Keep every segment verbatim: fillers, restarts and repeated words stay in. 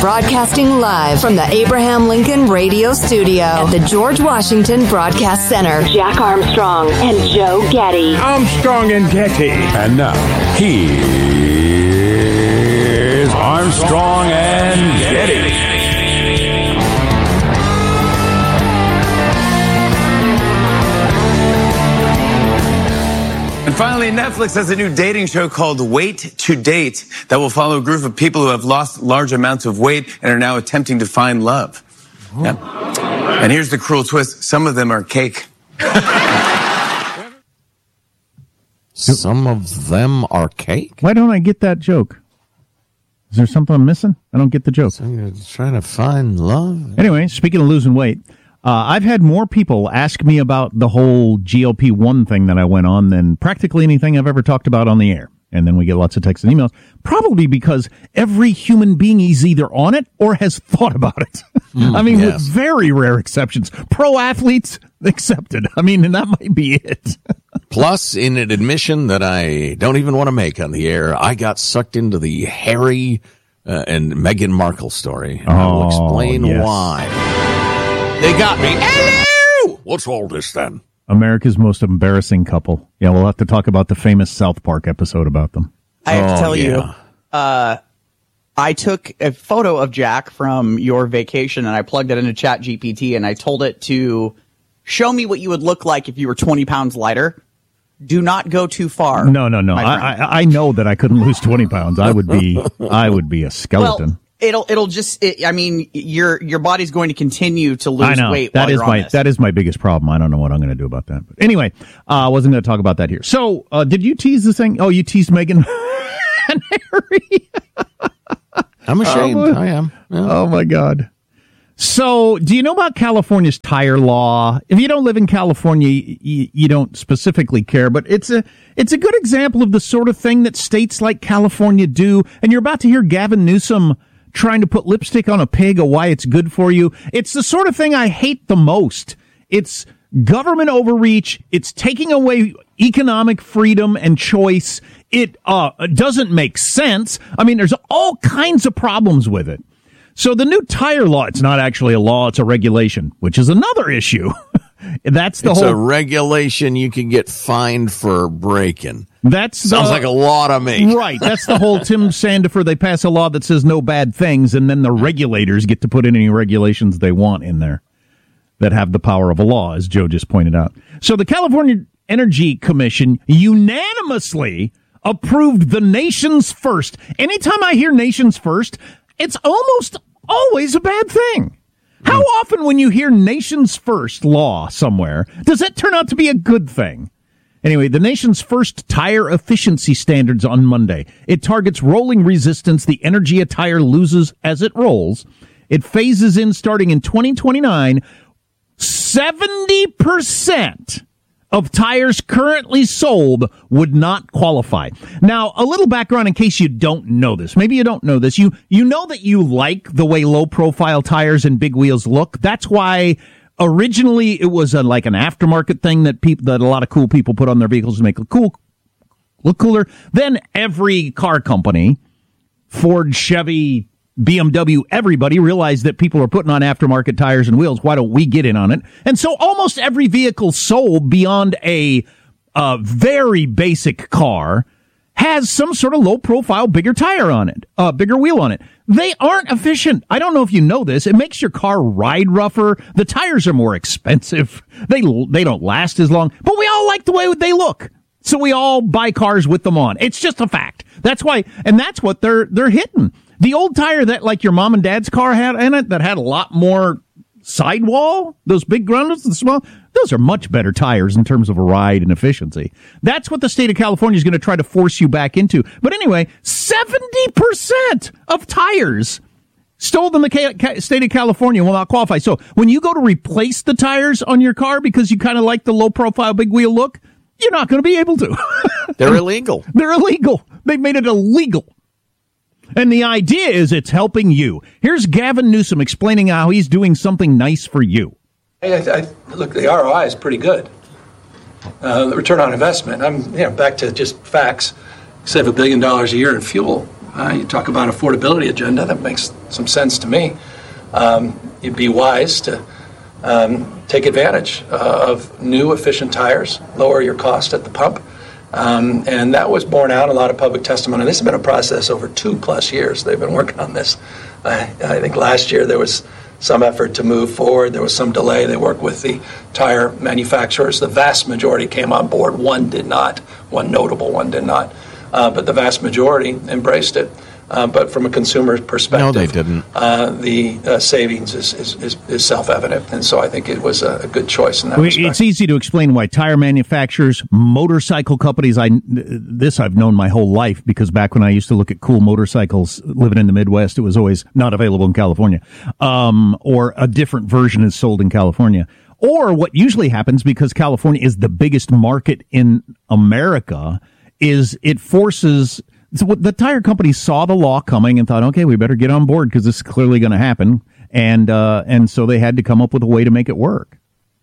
Broadcasting live from the Abraham Lincoln Radio Studio at the George Washington Broadcast Center. Jack Armstrong and Joe Getty. Armstrong and Getty. And now, here's Armstrong and Getty. And finally, Netflix has a new dating show called Wait to Date that will follow a group of people who have lost large amounts of weight and are now attempting to find love. Yeah. And here's the cruel twist. Some of them are cake. Some of them are cake? Why don't I get that joke? Is there something I'm missing? I don't get the joke. So you're trying to find love? Anyway, speaking of losing weight, Uh, I've had more people ask me about the whole G L P one thing that I went on than practically anything I've ever talked about on the air. And then we get lots of texts and emails, probably because every human being is either on it or has thought about it. Mm, I mean, yes. With very rare exceptions. Pro athletes accepted. I mean, and that might be it. Plus, in an admission that I don't even want to make on the air, I got sucked into the Harry uh, and Meghan Markle story. And oh, I will explain yes. why. They got me. Hello! What's all this then? America's most embarrassing couple. Yeah, we'll have to talk about the famous South Park episode about them. I have to oh, tell yeah. you, uh, I took a photo of Jack from your vacation and I plugged it into Chat G P T and I told it to show me what you would look like if you were twenty pounds lighter. Do not go too far. No, no, no. I, I I know that I couldn't lose twenty pounds. I would be I would be a skeleton. Well, It'll it'll just it, I mean your your body's going to continue to lose I know. weight. That while is you're my on this. that is my biggest problem. I don't know what I'm going to do about that. But anyway, I uh, wasn't going to talk about that here. So, uh, did you tease this thing? Oh, you teased Meghan and Harry. I'm ashamed. Oh, I am. Yeah. Oh my God. So, do you know about California's tire law? If you don't live in California, you, you don't specifically care, but it's a it's a good example of the sort of thing that states like California do. And you're about to hear Gavin Newsom trying to put lipstick on a pig of why it's good for you. It's the sort of thing I hate the most. It's government overreach. It's taking away economic freedom and choice. It uh, doesn't make sense. I mean, there's all kinds of problems with it. So the new tire law, it's not actually a law, it's a regulation, which is another issue. That's the it's whole... It's a regulation you can get fined for breaking. That sounds the, like a law to me. Right. That's the whole Tim Sandifer. They pass a law that says no bad things, and then the regulators get to put in any regulations they want in there that have the power of a law, as Joe just pointed out. So the California Energy Commission unanimously approved the nation's first. Anytime I hear nation's first, it's almost always a bad thing. How often when you hear nation's first law somewhere, does that turn out to be a good thing? Anyway, the nation's first tire efficiency standards on Monday. It targets rolling resistance, the energy a tire loses as it rolls. It phases in starting in twenty twenty-nine. seventy percent of tires currently sold would not qualify. Now, a little background in case you don't know this. Maybe you don't know this. You you know that you like the way low-profile tires and big wheels look. That's why originally it was a, like an aftermarket thing that people that a lot of cool people put on their vehicles to make it cool, look cooler. Then every car company, Ford, Chevy, B M W, everybody realized that people are putting on aftermarket tires and wheels. Why don't we get in on it? And so almost every vehicle sold beyond a, a very basic car has some sort of low-profile, bigger tire on it, uh, bigger wheel on it. They aren't efficient. I don't know if you know this. It makes your car ride rougher. The tires are more expensive. They they don't last as long. But we all like the way they look. So we all buy cars with them on. It's just a fact. That's why, and that's what they're they're hitting. The old tire that like your mom and dad's car had in it that had a lot more sidewall, those big grundles and small, those are much better tires in terms of a ride and efficiency. That's what the state of California is going to try to force you back into. But anyway, seventy percent of tires sold in the state of California will not qualify. So when you go to replace the tires on your car because you kind of like the low-profile big wheel look, you're not going to be able to. They're illegal. They're illegal. They've made it illegal. And the idea is it's helping you. Here's Gavin Newsom explaining how he's doing something nice for you. I, I, look, the R O I is pretty good. Uh, the return on investment, I'm you know, back to just facts. Save a billion dollars a year in fuel. Uh, you talk about affordability agenda, that makes some sense to me. Um, you'd be wise to um, take advantage uh, of new efficient tires, lower your cost at the pump. Um, and that was borne out in a lot of public testimony. This has been a process over two plus years. They've been working on this. I, I think last year there was some effort to move forward. There was some delay. They worked with the tire manufacturers. The vast majority came on board. One did not. One notable one did not. Uh, but the vast majority embraced it. Uh, but from a consumer perspective, no, they didn't. Uh, the uh, savings is, is, is, is self-evident. And so I think it was a, a good choice in that well, respect. It's easy to explain why tire manufacturers, motorcycle companies, I, this I've known my whole life, because back when I used to look at cool motorcycles living in the Midwest, it was always not available in California. Um, or a different version is sold in California. Or what usually happens, because California is the biggest market in America, is it forces... So the tire companies saw the law coming and thought, okay, we better get on board because this is clearly going to happen. And, uh, and so they had to come up with a way to make it work.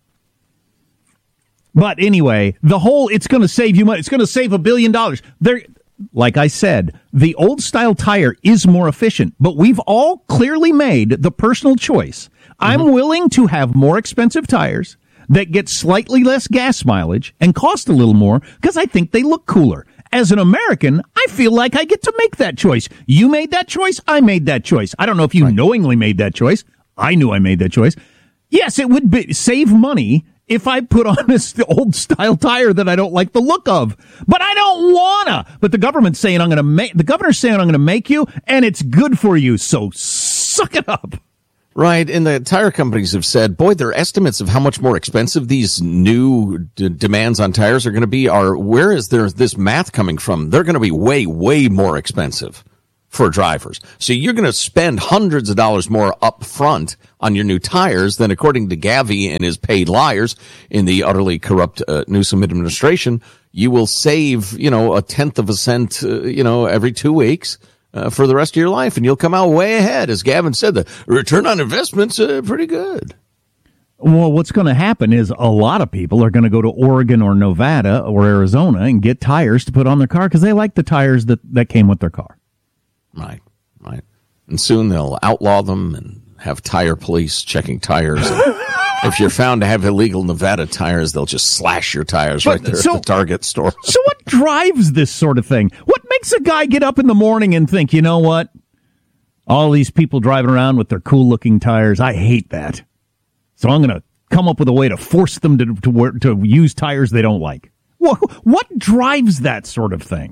But anyway, the whole, it's going to save you money. It's going to save a billion dollars. There, like I said, the old style tire is more efficient, but we've all clearly made the personal choice. Mm-hmm. I'm willing to have more expensive tires that get slightly less gas mileage and cost a little more because I think they look cooler. As an American, I feel like I get to make that choice. You made that choice. I made that choice. I don't know if you right. knowingly made that choice. I knew I made that choice. Yes, it would be, save money if I put on this old style tire that I don't like the look of, but I don't wanna. But the government's saying I'm going to make, the governor's saying I'm going to make you, and it's good for you. So suck it up. Right, and the tire companies have said, boy, their estimates of how much more expensive these new d- demands on tires are going to be are, where is there this math coming from? They're going to be way, way more expensive for drivers. So you're going to spend hundreds of dollars more up front on your new tires than, according to Gavi and his paid liars in the utterly corrupt uh, Newsom administration, you will save, you know, a tenth of a cent, uh, you know, every two weeks. Uh, for the rest of your life, and you'll come out way ahead. As Gavin said, the return on investment's uh, pretty good. Well, what's going to happen is a lot of people are going to go to Oregon or Nevada or Arizona and get tires to put on their car because they like the tires that, that came with their car. Right, right. And soon they'll outlaw them and have tire police checking tires. If you're found to have illegal Nevada tires, they'll just slash your tires but, right there so, at the Target store. So what drives this sort of thing? What makes a guy get up in the morning and think, you know what? All these people driving around with their cool-looking tires, I hate that. So I'm going to come up with a way to force them to to, work, to use tires they don't like. What, what drives that sort of thing?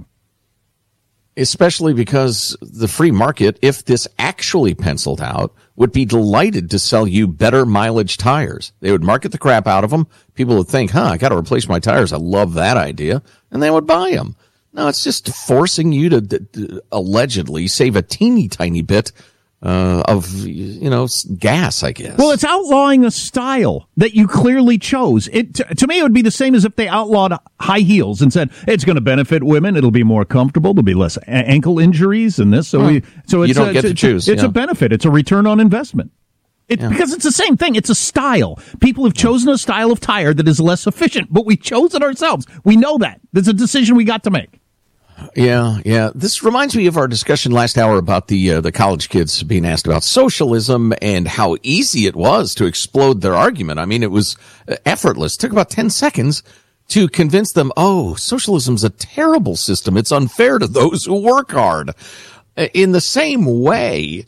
Especially because the free market, if this actually penciled out, would be delighted to sell you better mileage tires. They would market the crap out of them. People would think, huh, I got to replace my tires. I love that idea. And they would buy them. No, it's just forcing you to d- d- allegedly save a teeny tiny bit uh, of, you know, gas, I guess. Well, it's outlawing a style that you clearly chose. It t- to me, it would be the same as if they outlawed high heels and said it's going to benefit women. It'll be more comfortable. There'll be less a- ankle injuries and this. So huh. we, so it's you don't a, get it's, to choose. It's yeah. a benefit. It's a return on investment. It, yeah. Because it's the same thing. It's a style. People have chosen a style of tire that is less efficient, but we chose it ourselves. We know that. There's a decision we got to make. Yeah, yeah. This reminds me of our discussion last hour about the uh, the college kids being asked about socialism and how easy it was to explode their argument. I mean, it was effortless. It took about ten seconds to convince them, oh, socialism's a terrible system. It's unfair to those who work hard. In the same way,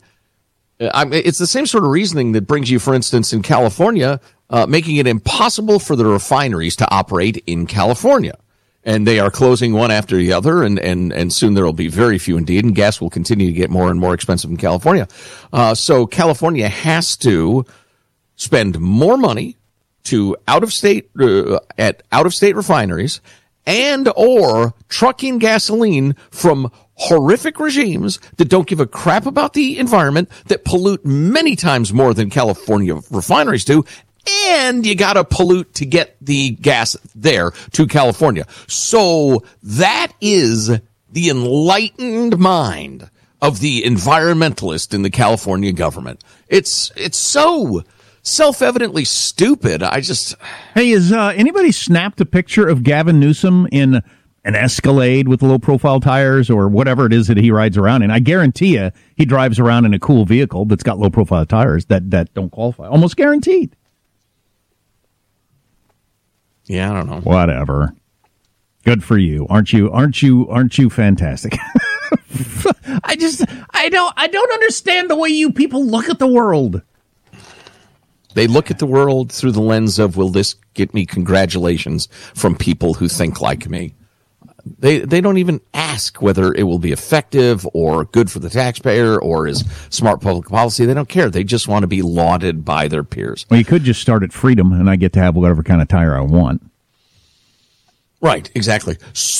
I mean, it's the same sort of reasoning that brings you, for instance, in California, uh, making it impossible for the refineries to operate in California. And they are closing one after the other, and, and, and soon there will be very few indeed, and gas will continue to get more and more expensive in California. Uh, so California has to spend more money to out-of-state, uh, at out-of-state refineries, and or trucking gasoline from horrific regimes that don't give a crap about the environment, that pollute many times more than California refineries do, and you gotta pollute to get the gas there to California. So that is the enlightened mind of the environmentalist in the California government. It's, it's so self-evidently stupid. I just... Hey, has uh, anybody snapped a picture of Gavin Newsom in an Escalade with low-profile tires or whatever it is that he rides around in. I guarantee you he drives around in a cool vehicle that's got low-profile tires that, that don't qualify. Almost guaranteed. Yeah, I don't know. Whatever. Good for you. Aren't you, aren't you, aren't you fantastic? I just, I don't, I don't understand the way you people look at the world. They look at the world through the lens of, will this get me congratulations from people who think like me? They they don't even ask whether it will be effective or good for the taxpayer or is smart public policy. They don't care. They just want to be lauded by their peers. Well, you could just start at Freedom, and I get to have whatever kind of tire I want. Right, exactly.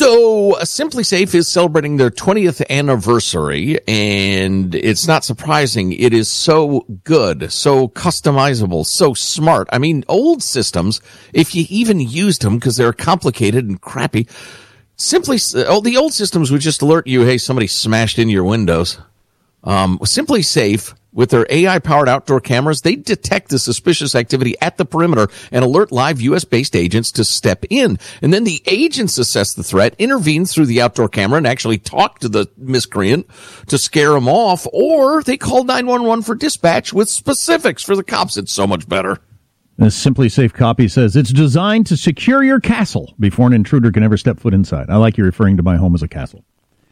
So uh, Simply Safe is celebrating their twentieth anniversary, and it's not surprising. It is so good, so customizable, so smart. I mean, old systems, if you even used them because they're complicated and crappy, Simply, oh, the old systems would just alert you, hey, somebody smashed in your windows. Um, Simply Safe, with their A I-powered outdoor cameras, they detect the suspicious activity at the perimeter and alert live U S-based agents to step in. And then the agents assess the threat, intervene through the outdoor camera, and actually talk to the miscreant to scare him off, or they call nine one one for dispatch with specifics for the cops. It's so much better. The Simply Safe copy says it's designed to secure your castle before an intruder can ever step foot inside. I like you referring to my home as a castle.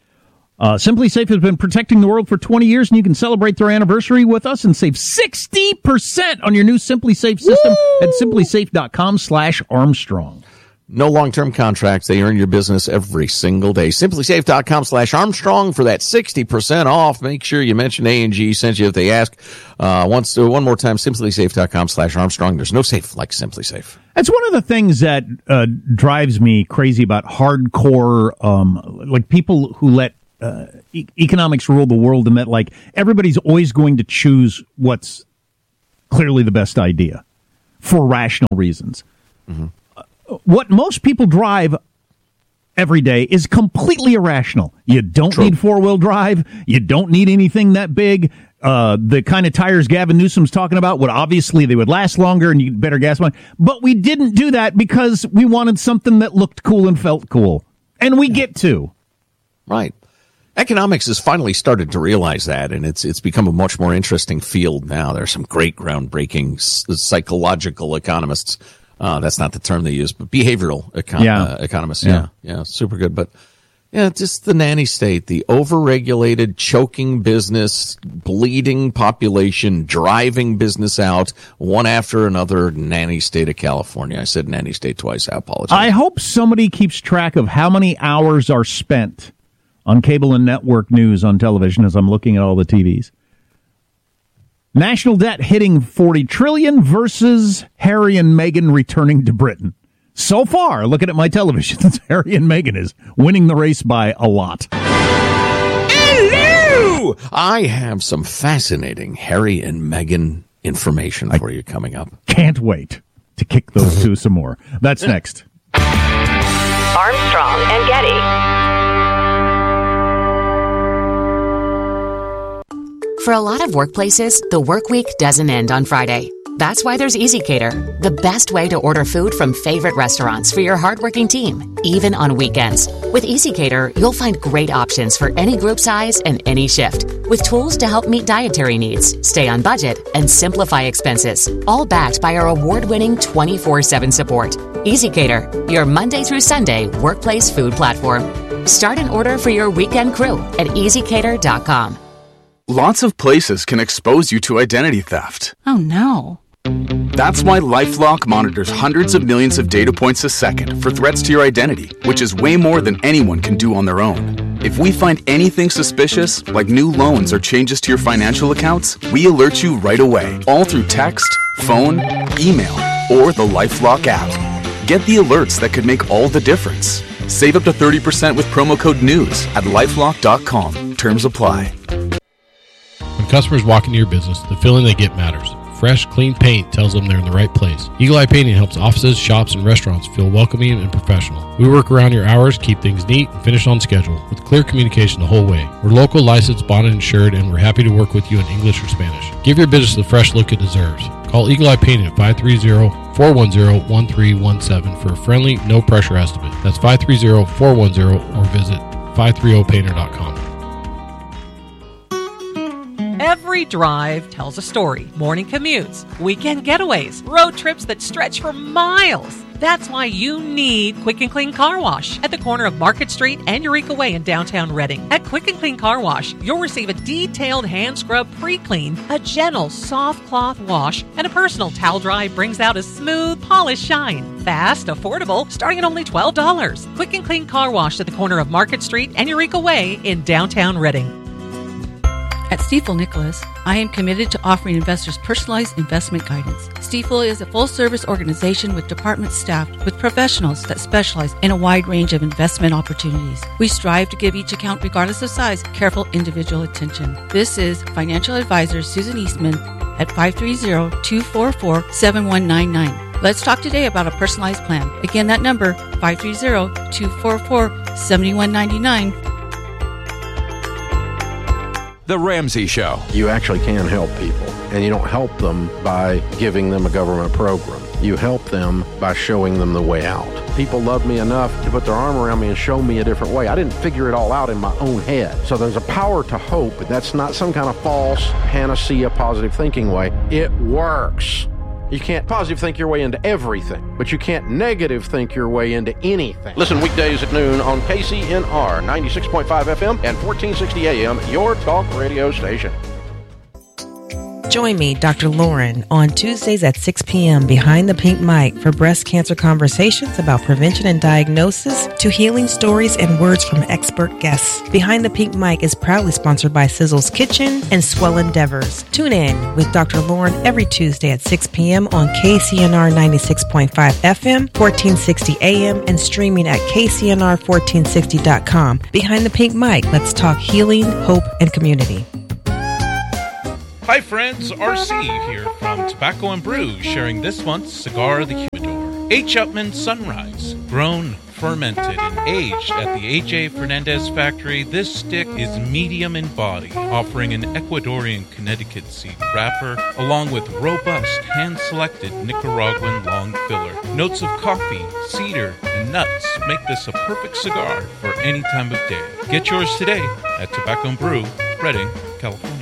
Uh, Simply Safe has been protecting the world for twenty years, and you can celebrate their anniversary with us and save sixty percent on your new Simply Safe system Woo! At simplysafe.com slash Armstrong. No long-term contracts. They earn your business every single day. simplysafe.com slash Armstrong for that sixty percent off. Make sure you mention A and G sent you if they ask. Uh, once, uh, one more time, simplysafe.com slash Armstrong. There's no safe like Simply Safe. That's one of the things that uh, drives me crazy about hardcore, um, like people who let uh, e- economics rule the world, and that like everybody's always going to choose what's clearly the best idea for rational reasons. Mm-hmm. What most people drive every day is completely irrational. You don't True. Need four-wheel drive. You don't need anything that big. Uh, the kind of tires Gavin Newsom's talking about would obviously they would last longer and you get better gas money. But we didn't do that because we wanted something that looked cool and felt cool. And we yeah. get to. Right. Economics has finally started to realize that, and it's it's become a much more interesting field now. There are some great groundbreaking psychological economists. Uh, that's not the term they use, but behavioral econ- yeah. uh, economists. Yeah. yeah, yeah, super good. But yeah, just the nanny state, the overregulated, choking business, bleeding population, driving business out, one after another. Nanny state of California. I said nanny state twice. I apologize. I hope somebody keeps track of how many hours are spent on cable and network news on television as I'm looking at all the T Vs. National debt hitting forty trillion dollars versus Harry and Meghan returning to Britain. So far, looking at my television, Harry and Meghan is winning the race by a lot. Hello! I have some fascinating Harry and Meghan information for I you coming up. Can't wait to kick those two some more. That's next. Armstrong and Getty. For a lot of workplaces, the work week doesn't end on Friday. That's why there's EasyCater, the best way to order food from favorite restaurants for your hardworking team, even on weekends. With EasyCater, you'll find great options for any group size and any shift, with tools to help meet dietary needs, stay on budget, and simplify expenses, all backed by our award-winning twenty-four seven support. EasyCater, your Monday through Sunday workplace food platform. Start an order for your weekend crew at easy cater dot com. Lots of places can expose you to identity theft. Oh, no. That's why LifeLock monitors hundreds of millions of data points a second for threats to your identity, which is way more than anyone can do on their own. If we find anything suspicious, like new loans or changes to your financial accounts, we alert you right away, all through text, phone, email, or the LifeLock app. Get the alerts that could make all the difference. Save up to thirty percent with promo code NEWS at lifelock dot com. Terms apply. When customers walk into your business, the feeling they get matters. Fresh, clean paint tells them they're in the right place. Eagle Eye Painting helps offices, shops, and restaurants feel welcoming and professional. We work around your hours, keep things neat, and finish on schedule, with clear communication the whole way. We're local, licensed, bonded, insured, and we're happy to work with you in English or Spanish. Give your business the fresh look it deserves. Call Eagle Eye Painting at five three zero, four one zero, one three one seven for a friendly, no-pressure estimate. That's five three zero, four one zero or visit five thirty painter dot com. Every drive tells a story. Morning commutes, weekend getaways, road trips that stretch for miles. That's why you need Quick and Clean Car Wash at the corner of Market Street and Eureka Way in downtown Reading. At Quick and Clean Car Wash, you'll receive a detailed hand scrub pre-clean, a gentle soft cloth wash, and a personal towel dry brings out a smooth, polished shine. Fast, affordable, starting at only twelve dollars. Quick and Clean Car Wash at the corner of Market Street and Eureka Way in downtown Reading. At Stifel Nicholas, I am committed to offering investors personalized investment guidance. Stifel is a full-service organization with departments staffed with professionals that specialize in a wide range of investment opportunities. We strive to give each account, regardless of size, careful individual attention. This is financial advisor Susan Eastman at five three zero, two four four, seven one nine nine. Let's talk today about a personalized plan. Again, that number, five three zero, two four four, seven one nine nine. The Ramsey Show. You actually can help people, and you don't help them by giving them a government program. You help them by showing them the way out. People love me enough to put their arm around me and show me a different way. I didn't figure it all out in my own head. So there's a power to hope, but that's not some kind of false panacea positive thinking way. It works. You can't positive think your way into everything, but you can't negative think your way into anything. Listen weekdays at noon on K C N R ninety-six point five F M and fourteen sixty A M, your talk radio station. Join me, Doctor Lauren, on Tuesdays at six p.m. behind the pink mic for breast cancer conversations about prevention and diagnosis to healing stories and words from expert guests. Behind the Pink Mic is proudly sponsored by Sizzle's Kitchen and Swell Endeavors. Tune in with Doctor Lauren every Tuesday at six p.m. on K C N R ninety-six point five F M, fourteen sixty A M, and streaming at K C N R fourteen sixty dot com. Behind the Pink Mic, let's talk healing, hope, and community. Hi friends, R C here from Tobacco and Brew, sharing this month's Cigar of the Humidor. H. Upmann Sunrise, grown, fermented, and aged at the A J Fernandez factory, this stick is medium in body, offering an Ecuadorian Connecticut seed wrapper, along with robust, hand-selected Nicaraguan long filler. Notes of coffee, cedar, and nuts make this a perfect cigar for any time of day. Get yours today at Tobacco and Brew, Reading, California.